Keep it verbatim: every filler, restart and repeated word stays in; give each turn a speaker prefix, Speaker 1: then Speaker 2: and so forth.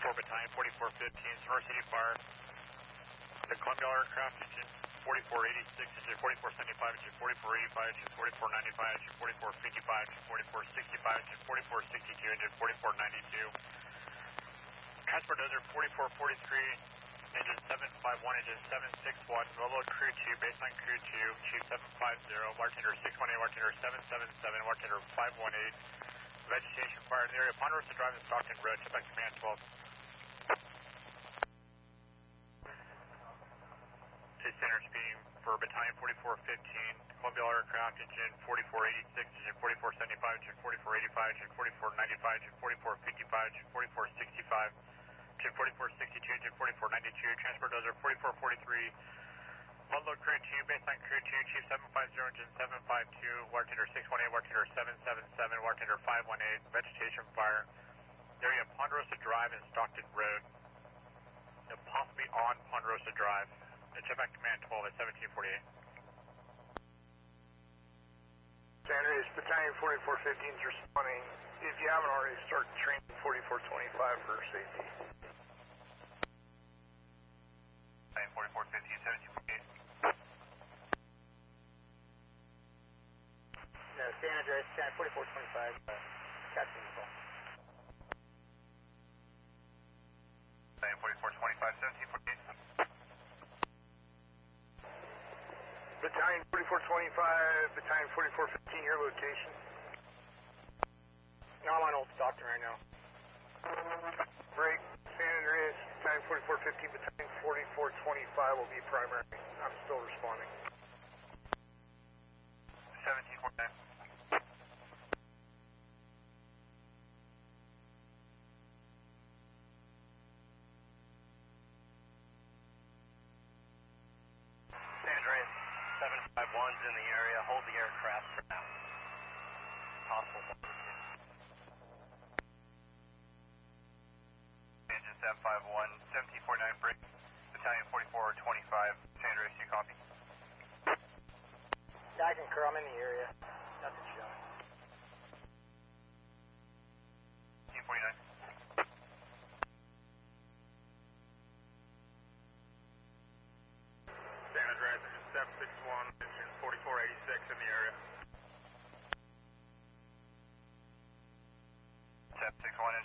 Speaker 1: forty-four Battalion, forty-four fifteen, Sonoran City Fire. The Columbia aircraft engine forty-four eighty-six, engine forty-four seventy-five, engine forty-four eighty-five, engine forty-four ninety-five, engine forty-four fifty-five, engine forty-four sixty-five, engine forty-four sixty-two, engine forty-four ninety-two. Transport Desert forty-four forty-three, engine seven five one, engine seven six one, low load crew two, baseline crew two, chief seven five zero, bartender six one eight, bartender seven seven seven, bartender five one eight. Vegetation fire in the area, Ponderosa Drive and Stockton Road, check back command twelve. Center speeding for Battalion forty-four fifteen, Columbia aircraft engine forty-four eighty-six, engine forty-four seventy-five, engine forty-four eighty-five, engine forty-four ninety-five, engine forty-four fifty-five, engine forty-four sixty-five, engine forty-four sixty-two, engine forty-four ninety-two, Transport Dozer forty-four forty-three, low load crew two, baseline crew two, chief seven five zero, engine seven five two, bartender six one eight, bartender seven seven seven, bartender five one eight, vegetation fire, area Ponderosa Drive and Stockton Road, possibly on Ponderosa Drive. Check back command twelve at seventeen forty-eight.
Speaker 2: San Andreas, Battalion forty-four fifteen is responding. If you haven't already, start training forty-four twenty-five for safety.
Speaker 1: Battalion forty-four fifteen, seventeen forty-eight.
Speaker 3: No, San Andreas, Battalion forty-four twenty-five, uh, captain call.
Speaker 1: Battalion forty-four twenty-five, seventeen forty-eight.
Speaker 2: Battalion forty-four twenty-five, Battalion forty-four fifteen, your location?
Speaker 3: No, I'm on Old Stockton right now.
Speaker 2: Break, San Andreas, Battalion forty-four fifteen, Battalion forty-four twenty-five will be primary. I'm still responding.
Speaker 1: seventeen forty-nine. seven five one's in the area, hold the aircraft for now. Possible. Engine seven five one, seventeen forty-nine break, Battalion forty-four twenty-five, San Andreas, you copy?
Speaker 3: Yeah, I concur, I'm in the area. Nothing showing.
Speaker 1: seventeen forty-nine.
Speaker 2: San Andreas, engine seven six one, engine forty-four eighty-six in the area.
Speaker 1: seven six one,